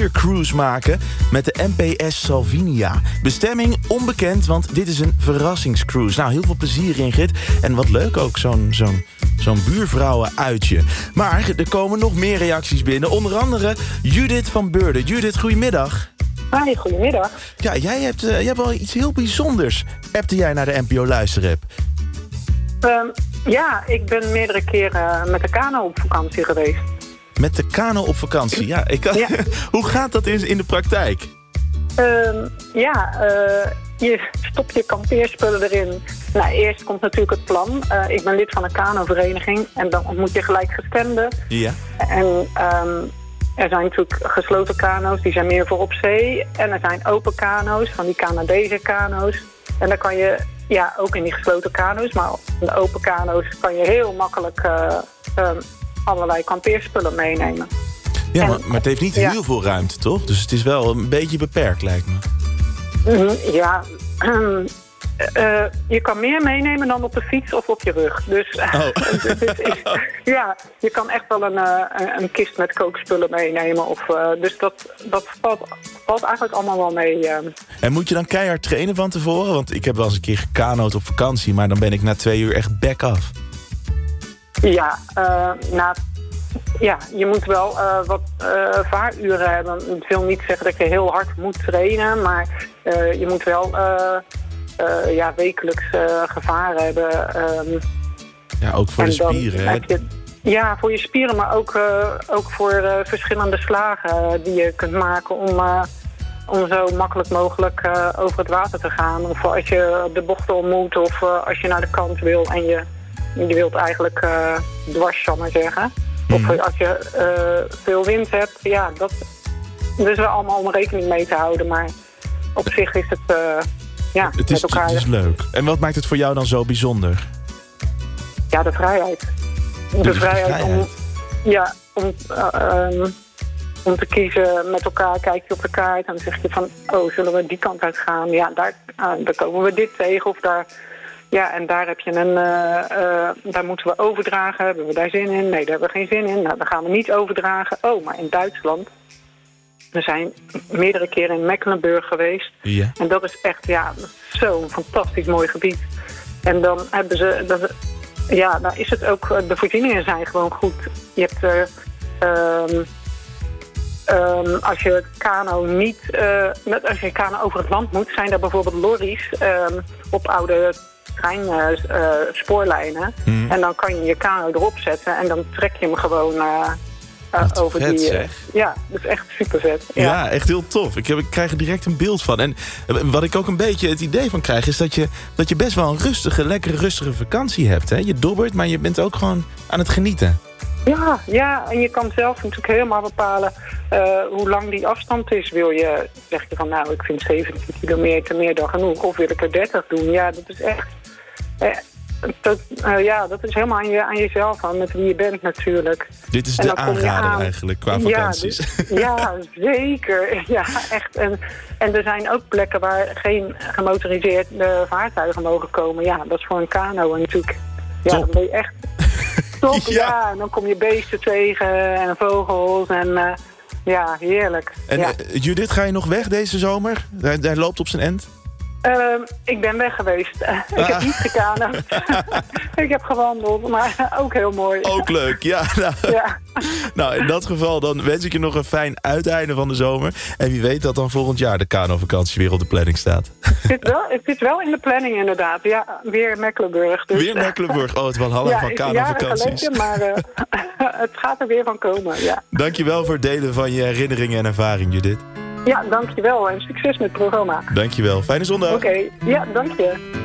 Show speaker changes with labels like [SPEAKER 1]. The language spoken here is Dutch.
[SPEAKER 1] pleziercruise maken met de NPS Salvinia. Bestemming onbekend, want dit is een verrassingscruise. Nou, heel veel plezier, Ingrid. En wat leuk ook, zo'n buurvrouwen-uitje. Maar er komen nog meer reacties binnen. Onder andere Judith van Beurden. Judith, goedemiddag.
[SPEAKER 2] Hi, goedemiddag.
[SPEAKER 1] Ja, jij hebt wel iets heel bijzonders. Appte jij naar de NPO Luisterapp?
[SPEAKER 2] Ja, ik ben meerdere keren met de kano op vakantie geweest.
[SPEAKER 1] Met de kano op vakantie? Ja,
[SPEAKER 2] Ja.
[SPEAKER 1] Hoe gaat dat in de praktijk?
[SPEAKER 2] Je stopt je kampeerspullen erin. Nou, eerst komt natuurlijk het plan. Ik ben lid van een kanovereniging en dan ontmoet je gelijkgestemden.
[SPEAKER 1] Ja.
[SPEAKER 2] En er zijn natuurlijk gesloten kano's, die zijn meer voor op zee. En er zijn open kano's, van die Canadese kano's. En dan kan je, ja, ook in die gesloten kano's, maar in de open kano's kan je heel makkelijk allerlei kampeerspullen meenemen.
[SPEAKER 1] Ja, maar het heeft niet heel veel ruimte, toch? Dus het is wel een beetje beperkt, lijkt me.
[SPEAKER 2] Ja, je kan meer meenemen dan op de fiets of op je rug. Dus ja, je kan echt wel een kist met kookspullen meenemen. Dus dat valt eigenlijk allemaal wel mee.
[SPEAKER 1] En moet je dan keihard trainen van tevoren? Want ik heb wel eens een keer gekanood op vakantie, maar dan ben ik na 2 uur echt back af.
[SPEAKER 2] Ja, je moet wel wat vaaruren hebben. Ik wil niet zeggen dat je heel hard moet trainen, maar je moet wel wekelijks gevaren hebben.
[SPEAKER 1] Ja, ook voor de spieren, hè?
[SPEAKER 2] Ja, voor je spieren, maar ook voor verschillende slagen die je kunt maken om zo makkelijk mogelijk over het water te gaan. Of als je de bochten ontmoet of als je naar de kant wil en je wilt eigenlijk dwars, zal maar zeggen. Of als je veel wind hebt, ja, dat is wel allemaal om rekening mee te houden. Maar op zich is het, met elkaar.
[SPEAKER 1] Het is leuk. En wat maakt het voor jou dan zo bijzonder?
[SPEAKER 2] Ja, de vrijheid. De vrijheid om te kiezen met elkaar. Kijk je op de kaart en dan zeg je van, zullen we die kant uit gaan? Ja, daar komen we dit tegen of daar. Ja, en daar heb je daar moeten we overdragen. Hebben we daar zin in? Nee, daar hebben we geen zin in. Nou, dan gaan we niet overdragen. Maar in Duitsland. We zijn meerdere keren in Mecklenburg geweest.
[SPEAKER 1] Ja.
[SPEAKER 2] En dat is echt, zo'n fantastisch mooi gebied. En dan hebben ze, daar is het ook, de voorzieningen zijn gewoon goed. Je hebt, als je kano over het land moet, zijn er bijvoorbeeld lorries op oude spoorlijnen. En dan kan je je kano erop zetten en dan trek je hem gewoon over
[SPEAKER 1] vet,
[SPEAKER 2] die.
[SPEAKER 1] zeg.
[SPEAKER 2] Ja, dat is echt super vet.
[SPEAKER 1] Ja, echt heel tof. Ik krijg er direct een beeld van. En wat ik ook een beetje het idee van krijg, is dat je best wel een lekkere rustige vakantie hebt. Hè? Je dobbert, maar je bent ook gewoon aan het genieten.
[SPEAKER 2] Ja, en je kan zelf natuurlijk helemaal bepalen hoe lang die afstand is. Zeg je van, ik vind 17 kilometer meer dan genoeg. Of wil ik er 30 doen? Ja, dat is echt. Dat is helemaal aan jezelf, aan met wie je bent natuurlijk.
[SPEAKER 1] Dit is de aanrader eigenlijk, qua vakanties.
[SPEAKER 2] Ja, zeker. Ja, echt. En er zijn ook plekken waar geen gemotoriseerde vaartuigen mogen komen. Ja, dat is voor een kano natuurlijk. Ja, dan ben je echt top. Ja, en dan kom je beesten tegen en vogels en heerlijk.
[SPEAKER 1] En Judith, ga je nog weg deze zomer? Hij loopt op zijn end?
[SPEAKER 2] Ik ben weg geweest. Ik heb niet gekanoed. Ik heb gewandeld, maar ook heel mooi.
[SPEAKER 1] Ook leuk, ja. Nou, in dat geval dan wens ik je nog een fijn uiteinde van de zomer. En wie weet dat dan volgend jaar de kanovakantie weer op de planning staat.
[SPEAKER 2] Het zit wel in de planning inderdaad. Ja, weer Mecklenburg. Dus.
[SPEAKER 1] Weer Mecklenburg. Het Valhalla van kanovakanties.
[SPEAKER 2] Ja, maar het gaat er weer van komen, ja.
[SPEAKER 1] Dankjewel voor het delen van je herinneringen en ervaring, Judith.
[SPEAKER 2] Ja, dankjewel en succes met het programma.
[SPEAKER 1] Dankjewel. Fijne zondag.
[SPEAKER 2] Oké, ja, dank je.